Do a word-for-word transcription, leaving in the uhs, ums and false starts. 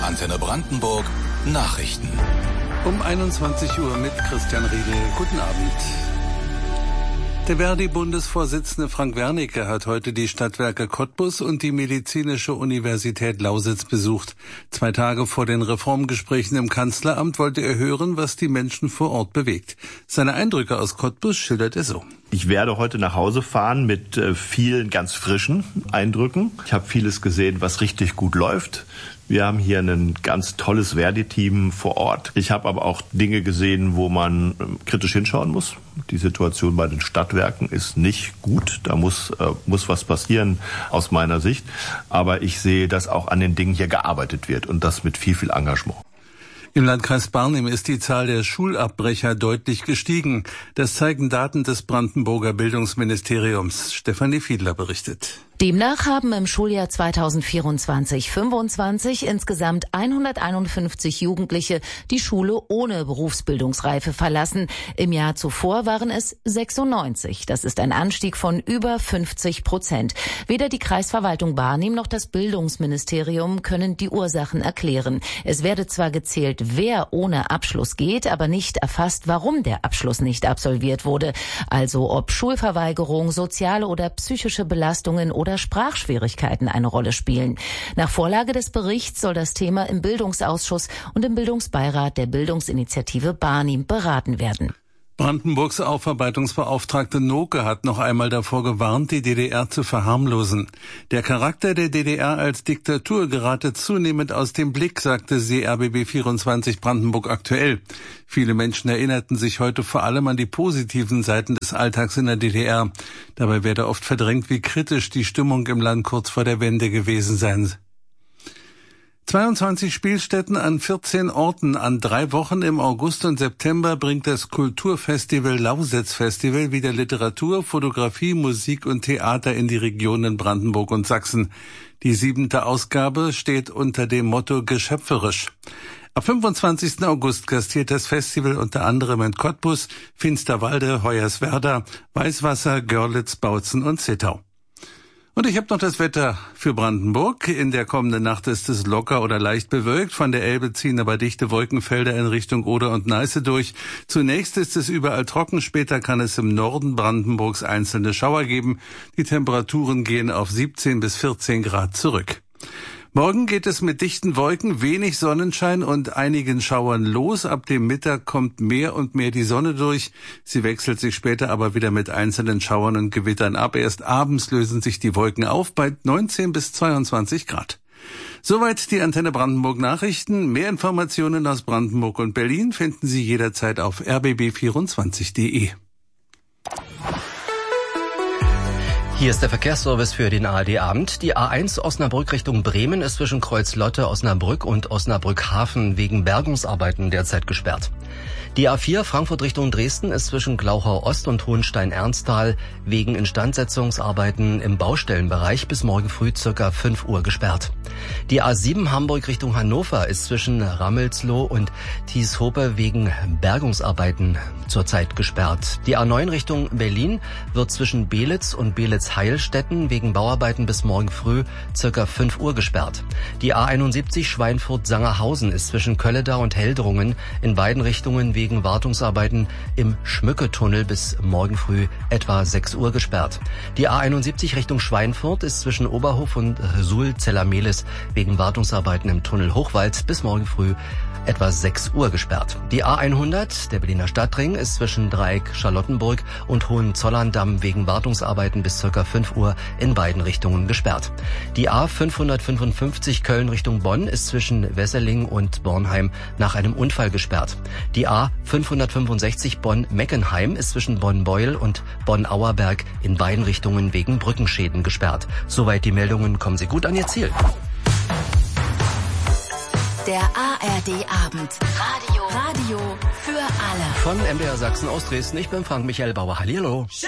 Antenne Brandenburg Nachrichten. Um einundzwanzig Uhr mit Christian Riedel. Guten Abend. Der Verdi-Bundesvorsitzende Frank Wernicke hat heute die Stadtwerke Cottbus und die Medizinische Universität Lausitz besucht. Zwei Tage vor den Reformgesprächen im Kanzleramt wollte er hören, was die Menschen vor Ort bewegt. Seine Eindrücke aus Cottbus schildert er so. Ich werde heute nach Hause fahren mit äh, vielen ganz frischen Eindrücken. Ich habe vieles gesehen, was richtig gut läuft. Wir haben hier ein ganz tolles Verdi-Team vor Ort. Ich habe aber auch Dinge gesehen, wo man äh, kritisch hinschauen muss. Die Situation bei den Stadtwerken ist nicht gut. Da muss, äh, muss was passieren aus meiner Sicht. Aber ich sehe, dass auch an den Dingen hier gearbeitet wird und das mit viel, viel Engagement. Im Landkreis Barnim ist die Zahl der Schulabbrecher deutlich gestiegen. Das zeigen Daten des Brandenburger Bildungsministeriums. Stefanie Fiedler berichtet. Demnach haben im Schuljahr zweitausendvierundzwanzig fünfundzwanzig insgesamt hunderteinundfünfzig Jugendliche die Schule ohne Berufsbildungsreife verlassen. Im Jahr zuvor waren es sechsundneunzig. Das ist ein Anstieg von über fünfzig Prozent. Weder die Kreisverwaltung Barnim noch das Bildungsministerium können die Ursachen erklären. Es werde zwar gezählt, wer ohne Abschluss geht, aber nicht erfasst, warum der Abschluss nicht absolviert wurde. Also ob Schulverweigerung, soziale oder psychische Belastungen oder Sprachschwierigkeiten eine Rolle spielen. Nach Vorlage des Berichts soll das Thema im Bildungsausschuss und im Bildungsbeirat der Bildungsinitiative Barnim beraten werden. Brandenburgs Aufarbeitungsbeauftragte Noke hat noch einmal davor gewarnt, die D D R zu verharmlosen. Der Charakter der D D R als Diktatur gerate zunehmend aus dem Blick, sagte sie R B B vierundzwanzig Brandenburg aktuell. Viele Menschen erinnerten sich heute vor allem an die positiven Seiten des Alltags in der D D R. Dabei werde oft verdrängt, wie kritisch die Stimmung im Land kurz vor der Wende gewesen sein. zweiundzwanzig Spielstätten an vierzehn Orten an drei Wochen im August und September bringt das Kulturfestival Lausitz Festival wieder Literatur, Fotografie, Musik und Theater in die Regionen Brandenburg und Sachsen. Die siebente Ausgabe steht unter dem Motto Geschöpferisch. Am fünfundzwanzigsten August gastiert das Festival unter anderem in Cottbus, Finsterwalde, Hoyerswerda, Weißwasser, Görlitz, Bautzen und Zittau. Und ich habe noch das Wetter für Brandenburg. In der kommenden Nacht ist es locker oder leicht bewölkt. Von der Elbe ziehen aber dichte Wolkenfelder in Richtung Oder und Neiße durch. Zunächst ist es überall trocken. Später kann es im Norden Brandenburgs einzelne Schauer geben. Die Temperaturen gehen auf siebzehn bis vierzehn Grad zurück. Morgen geht es mit dichten Wolken, wenig Sonnenschein und einigen Schauern los. Ab dem Mittag kommt mehr und mehr die Sonne durch. Sie wechselt sich später aber wieder mit einzelnen Schauern und Gewittern ab. Erst abends lösen sich die Wolken auf bei neunzehn bis zweiundzwanzig Grad. Soweit die Antenne Brandenburg Nachrichten. Mehr Informationen aus Brandenburg und Berlin finden Sie jederzeit auf r b b vierundzwanzig punkt d e. Hier ist der Verkehrsservice für den A R D-Abend. Die A eins Osnabrück Richtung Bremen ist zwischen Kreuzlotte, Osnabrück und Osnabrück-Hafen wegen Bergungsarbeiten derzeit gesperrt. Die A vier Frankfurt Richtung Dresden ist zwischen Glauchau Ost und Hohenstein-Ernsthal wegen Instandsetzungsarbeiten im Baustellenbereich bis morgen früh circa fünf Uhr gesperrt. Die A sieben Hamburg Richtung Hannover ist zwischen Rammelsloh und Thieshope wegen Bergungsarbeiten zurzeit gesperrt. Die A neun Richtung Berlin wird zwischen Belitz und Belitz-Heilstätten wegen Bauarbeiten bis morgen früh circa fünf Uhr gesperrt. Die A einundsiebzig Schweinfurt-Sangerhausen ist zwischen Kölledau und Heldrungen in beiden Richtungen wegen Wartungsarbeiten im Schmücketunnel bis morgen früh etwa sechs Uhr gesperrt. Die A einundsiebzig Richtung Schweinfurt ist zwischen Oberhof und Suhl-Zellamelis wegen Wartungsarbeiten im Tunnel Hochwald bis morgen früh etwa sechs Uhr gesperrt. Die A hundert, der Berliner Stadtring, ist zwischen Dreieck Charlottenburg und Hohenzollern-Damm wegen Wartungsarbeiten bis ca. fünf Uhr in beiden Richtungen gesperrt. Die A fünfhundertfünfundfünfzig Köln Richtung Bonn ist zwischen Wesseling und Bornheim nach einem Unfall gesperrt. Die A fünfhundertfünfundsechzig Bonn-Meckenheim ist zwischen Bonn-Beuel und Bonn-Auerberg in beiden Richtungen wegen Brückenschäden gesperrt. Soweit die Meldungen, kommen Sie gut an Ihr Ziel. Der A R D-Abend. Radio. Radio für alle. Von M D R Sachsen aus Dresden. Ich bin Frank Michael Bauer. Hallihallo.